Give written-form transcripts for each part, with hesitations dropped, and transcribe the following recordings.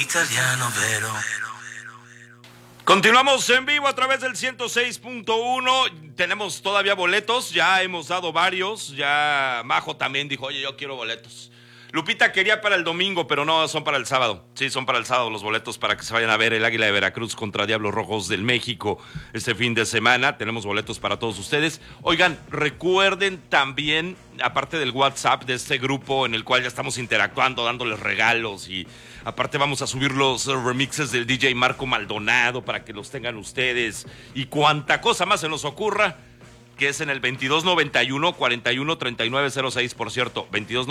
italiano vero. Continuamos en vivo a través del 106.1. Tenemos todavía boletos, ya hemos dado varios. Ya Majo también dijo, oye, yo quiero boletos. Lupita quería para el domingo, pero no, son para el sábado. Sí, son para el sábado los boletos para que se vayan a ver el Águila de Veracruz contra Diablos Rojos del México este fin de semana. Tenemos boletos para todos ustedes. Oigan, recuerden también, aparte del WhatsApp de este grupo en el cual ya estamos interactuando, dándoles regalos, y aparte vamos a subir los remixes del DJ Marco Maldonado para que los tengan ustedes y cuanta cosa más se nos ocurra, que es en el 2291-413906, por cierto,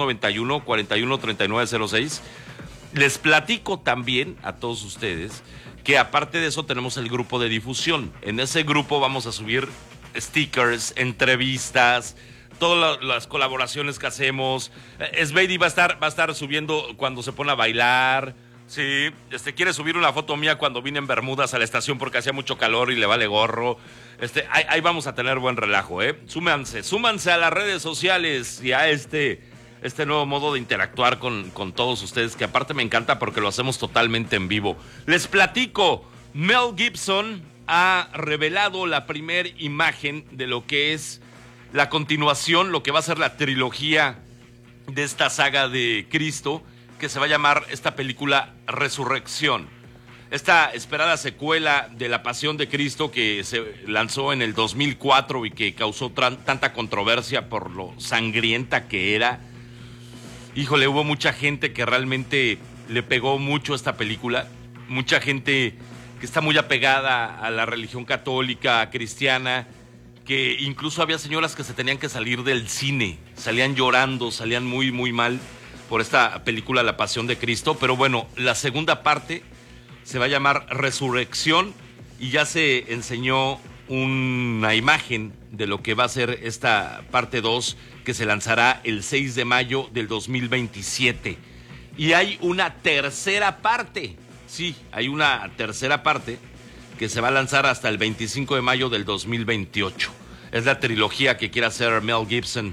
2291-413906. Les platico también a todos ustedes que aparte de eso tenemos el grupo de difusión. En ese grupo vamos a subir stickers, entrevistas, todas las colaboraciones que hacemos. Sveidy va a estar subiendo cuando se pone a bailar. Sí, quiere subir una foto mía cuando vine en Bermudas a la estación porque hacía mucho calor y le vale gorro. Ahí vamos a tener buen relajo, ¿eh? Súmanse a las redes sociales y a este nuevo modo de interactuar con todos ustedes, que aparte me encanta porque lo hacemos totalmente en vivo. Les platico, Mel Gibson ha revelado la primera imagen de lo que es la continuación, lo que va a ser la trilogía de esta saga de Cristo, que se va a llamar esta película Resurrección. Esta esperada secuela de La Pasión de Cristo, que se lanzó en el 2004 y que causó tanta controversia por lo sangrienta que era. Híjole, hubo mucha gente que realmente le pegó mucho a esta película. Mucha gente que está muy apegada a la religión católica, cristiana, que incluso había señoras que se tenían que salir del cine. Salían llorando, salían muy, muy mal por esta película La Pasión de Cristo. Pero bueno, la segunda parte se va a llamar Resurrección y ya se enseñó una imagen de lo que va a ser esta parte 2, que se lanzará el 6 de mayo del 2027. Y hay una tercera parte, sí, hay una tercera parte que se va a lanzar hasta el 25 de mayo del 2028. Es la trilogía que quiere hacer Mel Gibson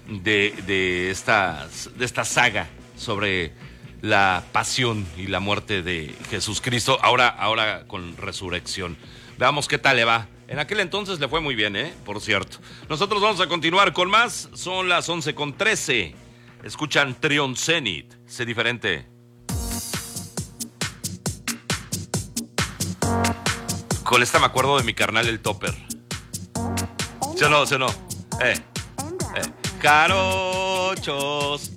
de esta saga sobre la pasión y la muerte de Jesucristo, ahora con resurrección. Veamos qué tal le va. En aquel entonces le fue muy bien, por cierto. Nosotros vamos a continuar con más. Son las 11:13. Escuchan Trion Zenith. Sé diferente. Con esta me acuerdo de mi carnal el Topper. ¿Sí o no? ¿Sí o no? Carochos.